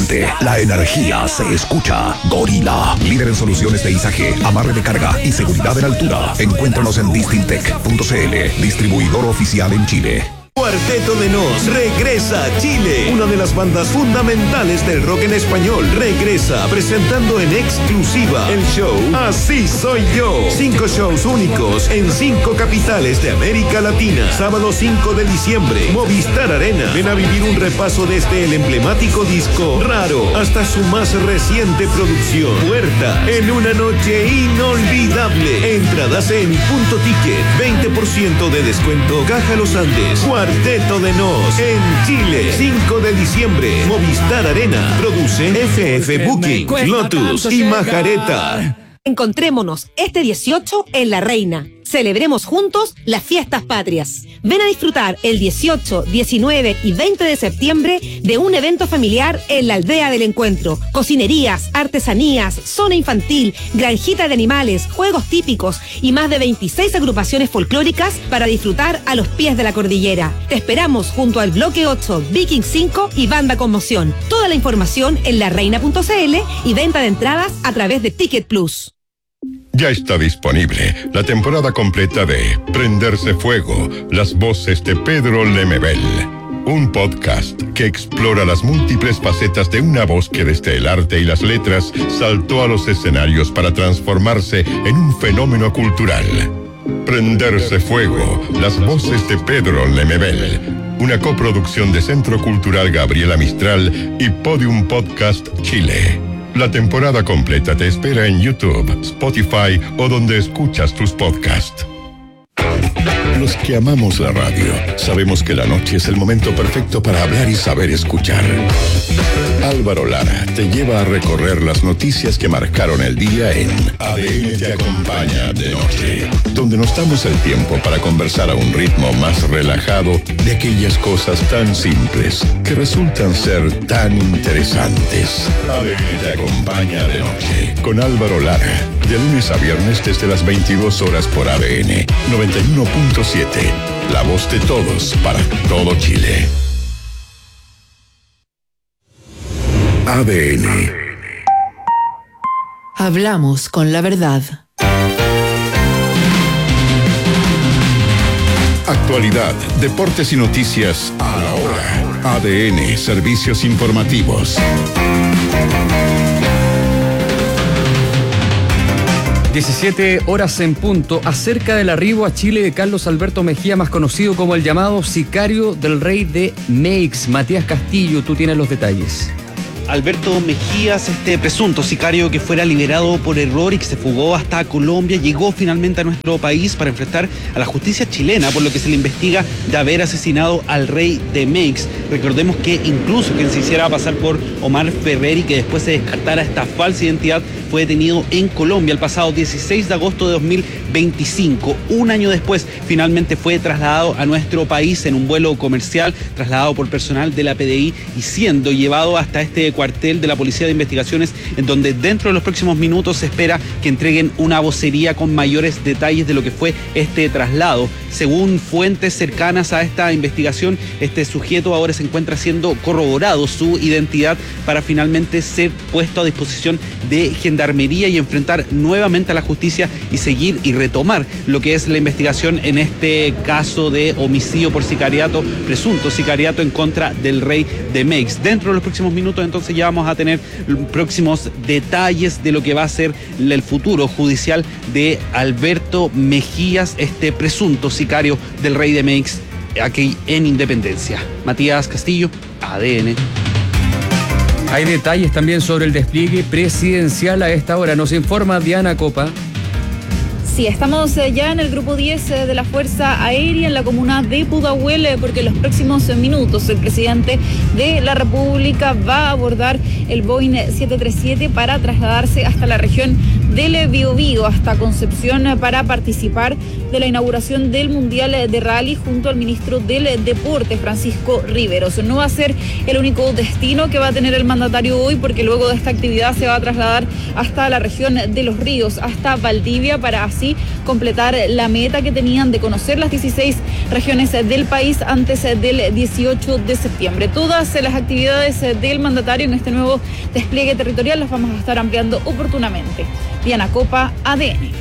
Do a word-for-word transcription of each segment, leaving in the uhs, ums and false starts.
siente, la energía se escucha. Gorila, líder en soluciones de izaje, amarre de carga y seguridad en altura. Encuéntranos en distintec punto cl, distribuidor oficial en Chile. Cuarteto de Nos regresa a Chile, una de las bandas fundamentales del rock en español. Regresa presentando en exclusiva el show Así Soy Yo. Cinco shows únicos en cinco capitales de América Latina. Sábado cinco de diciembre, Movistar Arena. Ven a vivir un repaso desde el emblemático disco Raro hasta su más reciente producción Puerta, en una noche inolvidable. Entradas en Punto Ticket, veinte por ciento de descuento. Caja Los Andes. Cuarteto de Nos en Chile, cinco de diciembre, Movistar Arena. Produce F F Booking, Lotus y Majareta. Encontrémonos este dieciocho en La Reina. Celebremos juntos las fiestas patrias. Ven a disfrutar el dieciocho, diecinueve y veinte de septiembre de un evento familiar en la Aldea del Encuentro. Cocinerías, artesanías, zona infantil, granjita de animales, juegos típicos y más de veintiséis agrupaciones folclóricas para disfrutar a los pies de la cordillera. Te esperamos junto al Bloque ocho, Viking cinco y Banda Conmoción. Toda la información en la reina punto cl y venta de entradas a través de Ticket Plus. Ya está disponible la temporada completa de Prenderse Fuego, las voces de Pedro Lemebel. Un podcast que explora las múltiples facetas de una voz que desde el arte y las letras saltó a los escenarios para transformarse en un fenómeno cultural. Prenderse Fuego, las voces de Pedro Lemebel. Una coproducción de Centro Cultural Gabriela Mistral y Podium Podcast Chile. La temporada completa te espera en YouTube, Spotify o donde escuchas tus podcasts. Los que amamos la radio, sabemos que la noche es el momento perfecto para hablar y saber escuchar. Álvaro Lara te lleva a recorrer las noticias que marcaron el día en A D N Te Acompaña de Noche, donde nos damos el tiempo para conversar a un ritmo más relajado de aquellas cosas tan simples que resultan ser tan interesantes. A D N Te Acompaña de Noche con Álvaro Lara, de lunes a viernes desde las veintidós horas por A D N noventa y uno punto siete, la voz de todos para todo Chile. A D N. Hablamos con la verdad. Actualidad, deportes y noticias a la hora. A D N, servicios informativos. diecisiete horas en punto, acerca del arribo a Chile de Carlos Alberto Mejía, más conocido como el llamado sicario del rey de Meix. Matías Castillo, tú tienes los detalles. Alberto Mejías, este presunto sicario que fuera liberado por error y que se fugó hasta Colombia, llegó finalmente a nuestro país para enfrentar a la justicia chilena, por lo que se le investiga de haber asesinado al rey de Meix. Recordemos que incluso quien se hiciera pasar por Omar Ferrer y que después se descartara esta falsa identidad fue detenido en Colombia el pasado dieciséis de agosto de dos mil veinticinco. Un año después finalmente fue trasladado a nuestro país en un vuelo comercial, trasladado por personal de la P D I y siendo llevado hasta este cuartel de la Policía de Investigaciones, en donde dentro de los próximos minutos se espera que entreguen una vocería con mayores detalles de lo que fue este traslado. Según fuentes cercanas a esta investigación, este sujeto ahora se encuentra siendo corroborado su identidad para finalmente ser puesto a disposición de Gendarmería y enfrentar nuevamente a la justicia y seguir y retomar lo que es la investigación en este caso de homicidio por sicariato, presunto sicariato en contra del rey de Meix. Dentro de los próximos minutos entonces ya vamos a tener próximos detalles de lo que va a ser el futuro judicial de Alberto Mejías, este presunto sicario del rey de Meix aquí en Independencia. Matías Castillo, A D N. Hay detalles también sobre el despliegue presidencial a esta hora. Nos informa Diana Copa. Sí, estamos ya en el grupo diez de la Fuerza Aérea en la comuna de Pudahuel, porque en los próximos minutos el presidente de la República va a abordar el Boeing siete treinta y siete para trasladarse hasta la región del Biobío hasta Concepción para participar de la inauguración del Mundial de Rally junto al ministro del Deporte, Francisco Riveros. No va a ser el único destino que va a tener el mandatario hoy, porque luego de esta actividad se va a trasladar hasta la región de Los Ríos, hasta Valdivia, para así completar la meta que tenían de conocer las dieciséis regiones del país antes del dieciocho de septiembre. Todas las actividades del mandatario en este nuevo despliegue territorial las vamos a estar ampliando oportunamente. Diana Copa, A D N.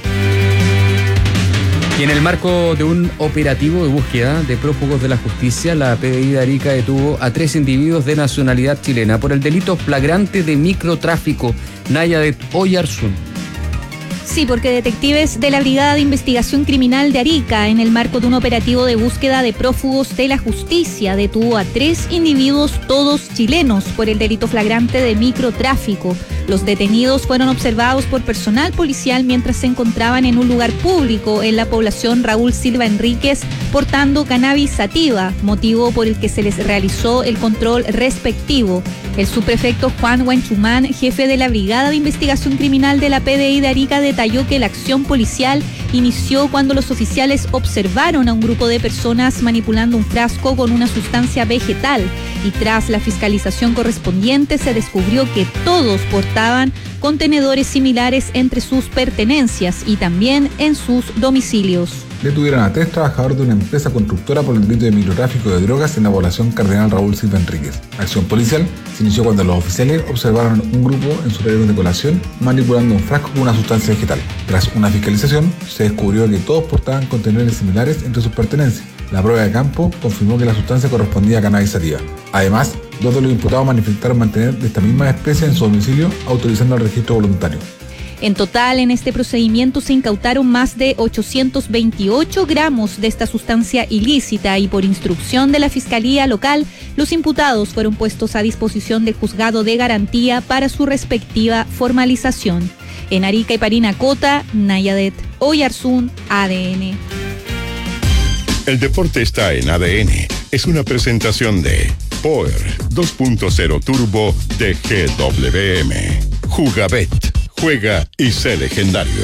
Y en el marco de un operativo de búsqueda de prófugos de la justicia, la P D I de Arica detuvo a tres individuos de nacionalidad chilena por el delito flagrante de microtráfico. Nayadet Oyarzún. Sí, porque detectives de la Brigada de Investigación Criminal de Arica, en el marco de un operativo de búsqueda de prófugos de la justicia, detuvo a tres individuos, todos chilenos, por el delito flagrante de microtráfico. Los detenidos fueron observados por personal policial mientras se encontraban en un lugar público en la población Raúl Silva Enríquez portando cannabis sativa, motivo por el que se les realizó el control respectivo. El subprefecto Juan Huanchumán, jefe de la Brigada de Investigación Criminal de la P D I de Arica, detalló que la acción policial inició cuando los oficiales observaron a un grupo de personas manipulando un frasco con una sustancia vegetal y tras la fiscalización correspondiente se descubrió que todos portaban contenedores similares entre sus pertenencias y también en sus domicilios. Detuvieron a tres trabajadores de una empresa constructora por el delito de microtráfico de drogas en la población Cardenal Raúl Silva Enríquez. La acción policial se inició cuando los oficiales observaron un grupo en su horario de colación manipulando un frasco con una sustancia vegetal. Tras una fiscalización, se descubrió que todos portaban contenedores similares entre sus pertenencias. La prueba de campo confirmó que la sustancia correspondía a cannabis sativa. Además, dos de los imputados manifestaron mantener de esta misma especie en su domicilio, autorizando el registro voluntario. En total, en este procedimiento se incautaron más de ochocientos veintiocho gramos de esta sustancia ilícita y por instrucción de la Fiscalía Local, los imputados fueron puestos a disposición del Juzgado de Garantía para su respectiva formalización. En Arica y Parinacota, Nayadet Oyarzún, A D N. El deporte está en A D N. Es una presentación de Power dos punto cero Turbo de G W M. Jugabet. Juega y sé legendario.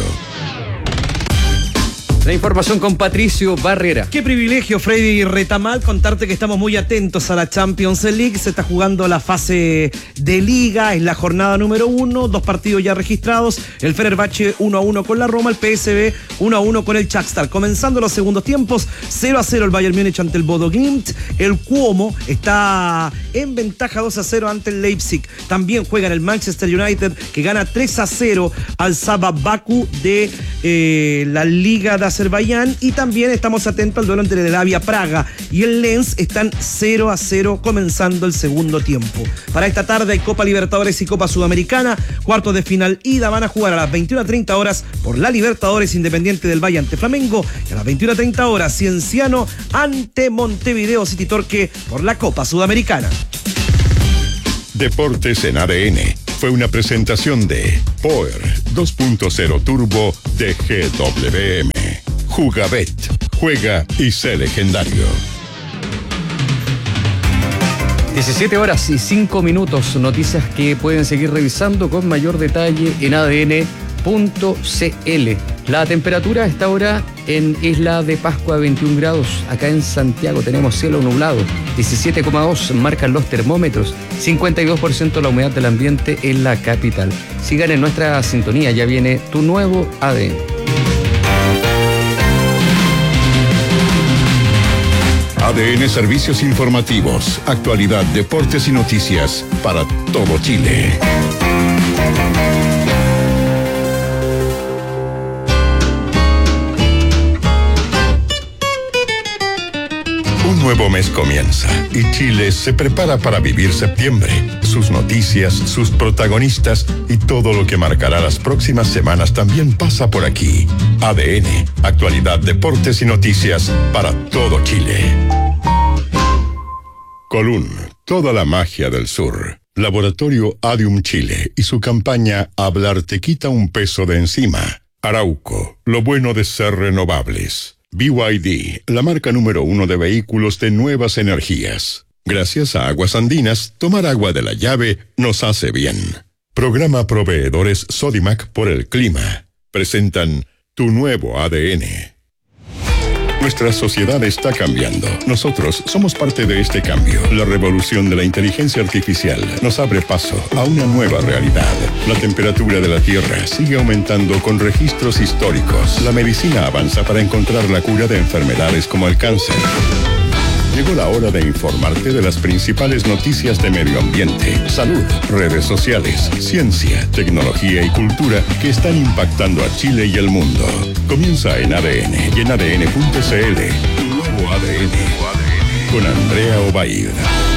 La información con Patricio Barrera. Qué privilegio, Freddy Retamal, contarte que estamos muy atentos a la Champions League. Se está jugando la fase de Liga, es la jornada número uno, dos partidos ya registrados. El Fenerbahce uno a uno con la Roma, el P S V uno a uno con el Shakhtar. Comenzando los segundos tiempos, cero a cero el Bayern Múnich ante el Bodo Glimt. El Cuomo está en ventaja dos a cero ante el Leipzig. También juega en el Manchester United, que gana tres a cero al Sabah Baku de eh, la Liga de Azerbaiyán, y también estamos atentos al duelo entre el Slavia Praga y el Lens. Están cero a cero comenzando el segundo tiempo. Para esta tarde hay Copa Libertadores y Copa Sudamericana, cuartos de final ida, van a jugar a las veintiuna treinta horas por la Libertadores, Independiente del Valle ante Flamengo, y a las veintiuna treinta horas Cienciano ante Montevideo City Torque por la Copa Sudamericana. Deportes en A D N fue una presentación de Power dos punto cero Turbo de G W M. Jugabet. Juega y sé legendario. diecisiete horas y cinco minutos. Noticias que pueden seguir revisando con mayor detalle en A D N punto C L. La temperatura a esta hora en Isla de Pascua, veintiún grados. Acá en Santiago tenemos cielo nublado, diecisiete coma dos marcan los termómetros, cincuenta y dos por ciento la humedad del ambiente en la capital. Sigan en nuestra sintonía, ya viene tu nuevo A D N. A D N Servicios Informativos, actualidad, deportes y noticias para todo Chile. Un nuevo mes comienza y Chile se prepara para vivir septiembre. Sus noticias, sus protagonistas y todo lo que marcará las próximas semanas también pasa por aquí. A D N, actualidad, deportes y noticias para todo Chile. Colún, toda la magia del sur. Laboratorio Adium Chile y su campaña Hablar te quita un peso de encima. Arauco, lo bueno de ser renovables. B Y D, la marca número uno de vehículos de nuevas energías. Gracias a Aguas Andinas, tomar agua de la llave nos hace bien. Programa Proveedores Sodimac por el Clima. Presentan Tu Nuevo A D N. Nuestra sociedad está cambiando. Nosotros somos parte de este cambio. La revolución de la inteligencia artificial nos abre paso a una nueva realidad. La temperatura de la Tierra sigue aumentando con registros históricos. La medicina avanza para encontrar la cura de enfermedades como el cáncer. Llegó la hora de informarte de las principales noticias de medio ambiente, salud, redes sociales, ciencia, tecnología y cultura que están impactando a Chile y el mundo. Comienza en A D N y en A D N punto C L. Tu nuevo A D N con Andrea Obaid.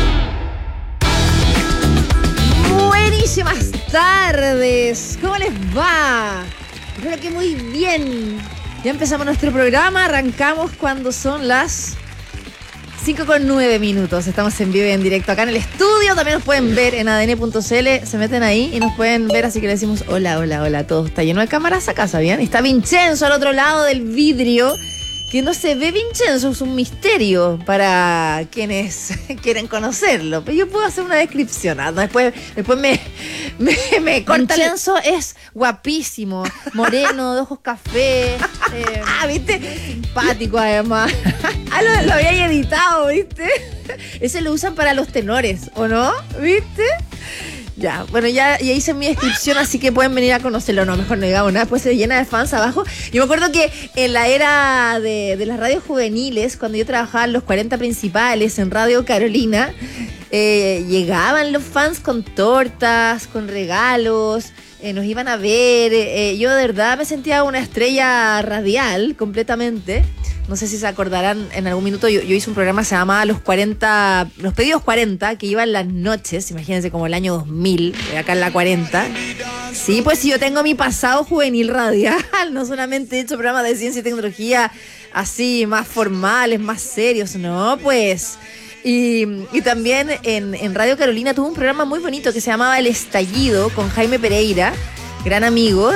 Buenísimas tardes. ¿Cómo les va? Espero que muy bien. Ya empezamos nuestro programa. Arrancamos cuando son las cinco con nueve minutos. Estamos en vivo y en directo acá en el estudio. También nos pueden ver en A D N punto C L. Se meten ahí y nos pueden ver. Así que le decimos hola, hola, hola a todos. Está lleno de cámaras acá, ¿sabían? Está Vincenzo al otro lado del vidrio. Que no se ve Vincenzo, es un misterio para quienes quieren conocerlo. Pero yo puedo hacer una descripción. ¿no? Después, después me, me, me corta. Vincenzo es guapísimo, moreno, de ojos café. Eh, ah, ¿viste? Simpático además. Ah, lo, lo había editado, ¿viste? Ese lo usan para los tenores, ¿o no? ¿Viste? Ya, bueno, ya, ya hice mi descripción, así que pueden venir a conocerlo. No, mejor no digamos nada, después se llena de fans abajo. Yo me acuerdo que en la era de, de las radios juveniles, cuando yo trabajaba en los cuarenta principales en Radio Carolina, eh, llegaban los fans con tortas, con regalos, eh, nos iban a ver. Eh, yo de verdad me sentía una estrella radial completamente. No sé si se acordarán, en algún minuto yo, yo hice un programa que se llamaba Los cuarenta, Los Pedidos cuarenta, que iba en las noches, imagínense como el año dos mil, acá en la cuarenta. Sí, pues sí, yo tengo mi pasado juvenil radial, no solamente he hecho programas de ciencia y tecnología así, más formales, más serios, no, pues. Y, y también en, en Radio Carolina tuve un programa muy bonito que se llamaba El Estallido, con Jaime Pereira, gran amigo,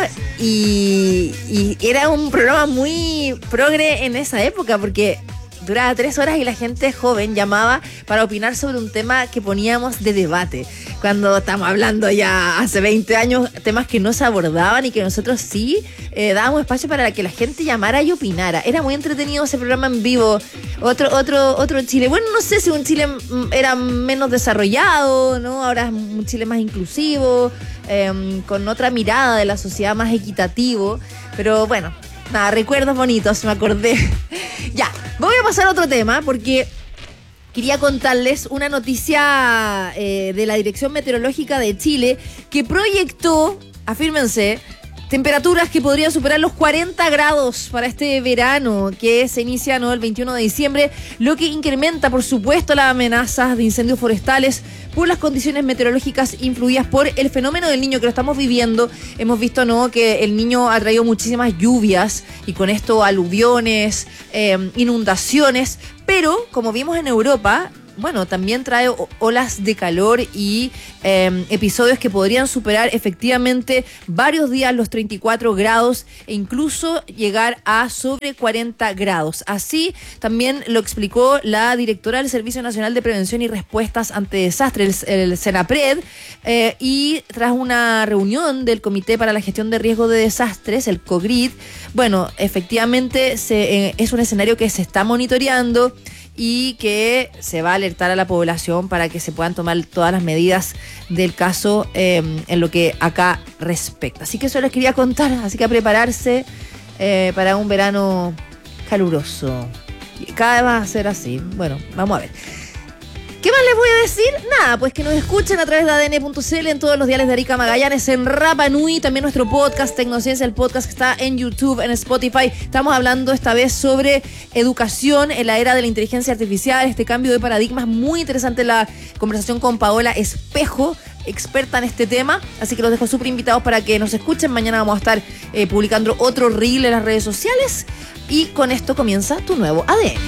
y, y era un programa muy progre en esa época porque duraba tres horas y la gente joven llamaba para opinar sobre un tema que poníamos de debate. Cuando estamos hablando ya hace veinte años, temas que no se abordaban y que nosotros sí eh, dábamos espacio para que la gente llamara y opinara. Era muy entretenido ese programa en vivo. Otro, otro, otro Chile. Bueno, no sé si un Chile era menos desarrollado, ¿no? Ahora es un Chile más inclusivo, eh, con otra mirada de la sociedad, más equitativo. Pero bueno, nada, recuerdos bonitos, me acordé. Ya, voy a pasar a otro tema porque quería contarles una noticia eh, de la Dirección Meteorológica de Chile que proyectó, afírmense, temperaturas que podrían superar los cuarenta grados para este verano que se inicia, ¿no?, el veintiuno de diciembre, lo que incrementa, por supuesto, las amenazas de incendios forestales por las condiciones meteorológicas influidas por el fenómeno del Niño que lo estamos viviendo. Hemos visto, ¿no?, que el Niño ha traído muchísimas lluvias y con esto aluviones, eh, inundaciones, pero como vimos en Europa, bueno, también trae olas de calor y eh, episodios que podrían superar efectivamente varios días los treinta y cuatro grados e incluso llegar a sobre cuarenta grados. Así también lo explicó la directora del Servicio Nacional de Prevención y Respuestas ante Desastres, el, el SENAPRED, eh, y tras una reunión del Comité para la Gestión de Riesgo de Desastres, el COGRID, bueno, efectivamente se, eh, es un escenario que se está monitoreando y que se va a alertar a la población para que se puedan tomar todas las medidas del caso eh, en lo que acá respecta. Así que eso les quería contar, así que a prepararse eh, para un verano caluroso. Cada vez va a ser así. Bueno, vamos a ver. ¿Qué más les voy a decir? Nada, pues que nos escuchen a través de A D N punto C L en todos los diales de Arica, Magallanes, en Rapa Nui, también nuestro podcast Tecnociencia, el podcast que está en YouTube, en Spotify. Estamos hablando esta vez sobre educación en la era de la inteligencia artificial, este cambio de paradigmas. Muy interesante la conversación con Paola Espejo, experta en este tema, así que los dejo súper invitados para que nos escuchen. Mañana vamos a estar eh, publicando otro reel en las redes sociales y con esto comienza tu nuevo A D N.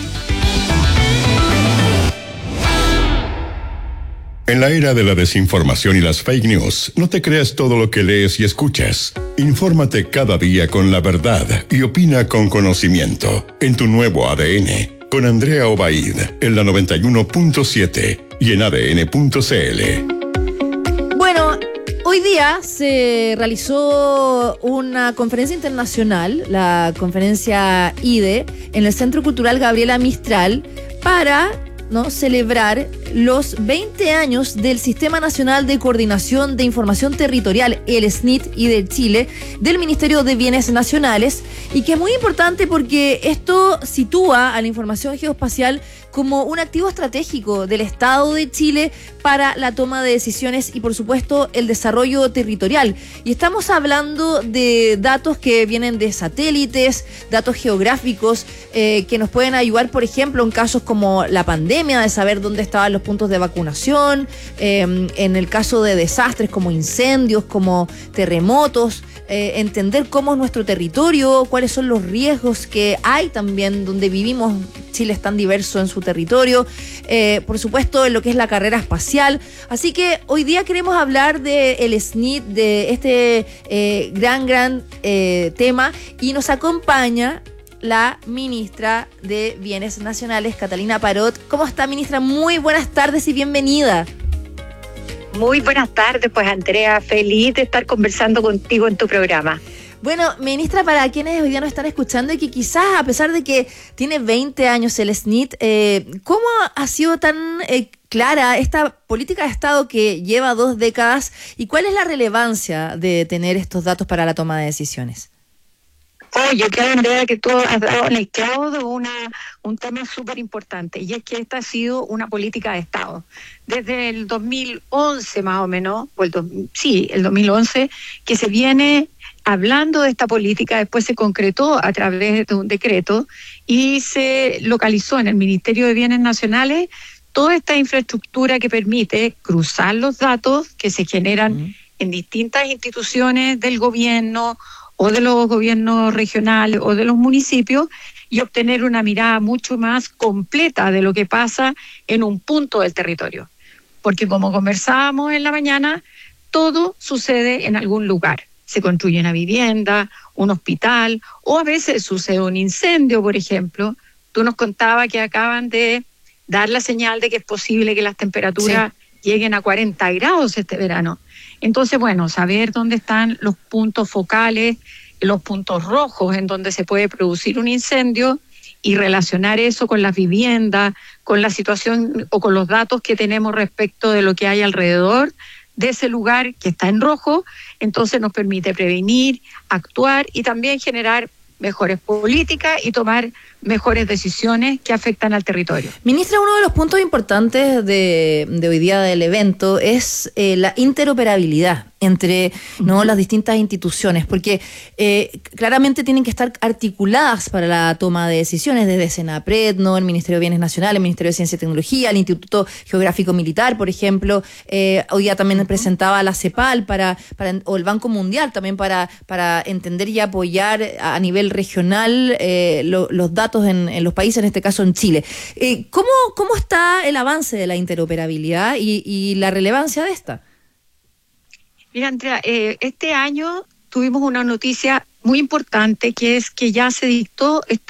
En la era de la desinformación y las fake news, no te creas todo lo que lees y escuchas. Infórmate cada día con la verdad y opina con conocimiento. En tu nuevo A D N, con Andrea Obaid, en la noventa y uno punto siete y en A D N punto C L. Bueno, Hoy día se realizó una conferencia internacional, la conferencia I D E, en el Centro Cultural Gabriela Mistral, para ¿no? celebrar los veinte años del Sistema Nacional de Coordinación de Información Territorial, el S N I T y de Chile, del Ministerio de Bienes Nacionales, y que es muy importante porque esto sitúa a la información geoespacial como un activo estratégico del Estado de Chile para la toma de decisiones y, por supuesto, el desarrollo territorial. Y estamos hablando de datos que vienen de satélites, datos geográficos eh, que nos pueden ayudar, por ejemplo, en casos como la pandemia, de saber dónde estaban los puntos de vacunación, eh, en el caso de desastres como incendios, como terremotos, eh, entender cómo es nuestro territorio, cuáles son los riesgos que hay también donde vivimos. Chile es tan diverso en su territorio, eh, por supuesto en lo que es la carrera espacial. Así que hoy día queremos hablar del S N I T, de este eh, gran, gran eh, tema, y nos acompaña la ministra de Bienes Nacionales, Catalina Parot. ¿Cómo está, ministra? Muy buenas tardes y bienvenida. Muy buenas tardes, pues Andrea, feliz de estar conversando contigo en tu programa. Bueno, ministra, para quienes hoy día nos están escuchando y que quizás, a pesar de que tiene veinte años el S N I T, eh, ¿cómo ha sido tan eh, clara esta política de Estado que lleva dos décadas y cuál es la relevancia de tener estos datos para la toma de decisiones? Oye, yo creo, Andrea, que tú has dado el clavo de una, un tema súper importante, y es que esta ha sido una política de Estado. Desde el dos mil once más o menos, o el dos, sí, el dos mil once, que se viene hablando de esta política, después se concretó a través de un decreto y se localizó en el Ministerio de Bienes Nacionales toda esta infraestructura que permite cruzar los datos que se generan uh-huh. en distintas instituciones del gobierno o de los gobiernos regionales o de los municipios, y obtener una mirada mucho más completa de lo que pasa en un punto del territorio. Porque como conversábamos en la mañana, todo sucede en algún lugar. Se construye una vivienda, un hospital, o a veces sucede un incendio, por ejemplo. Tú nos contabas que acaban de dar la señal de que es posible que las temperaturas sí. lleguen a cuarenta grados este verano. Entonces, bueno, saber dónde están los puntos focales, los puntos rojos en donde se puede producir un incendio, y relacionar eso con las viviendas, con la situación o con los datos que tenemos respecto de lo que hay alrededor de ese lugar que está en rojo, entonces nos permite prevenir, actuar y también generar mejores políticas y tomar mejores decisiones que afectan al territorio. Ministra, uno de los puntos importantes de, de hoy día del evento es eh, la interoperabilidad entre ¿no? las distintas instituciones, porque eh, claramente tienen que estar articuladas para la toma de decisiones, desde Senapred, ¿no? el Ministerio de Bienes Nacionales, el Ministerio de Ciencia y Tecnología, el Instituto Geográfico Militar, por ejemplo. Eh, hoy día también uh-huh. presentaba la CEPAL para, para, o el Banco Mundial también para, para entender y apoyar a nivel regional eh, lo, los datos en, en los países, en este caso en Chile. Eh, ¿cómo, ¿Cómo está el avance de la interoperabilidad y, y la relevancia de esta? Mira, Andrea, eh, este año tuvimos una noticia muy importante, que es que ya se dictó esta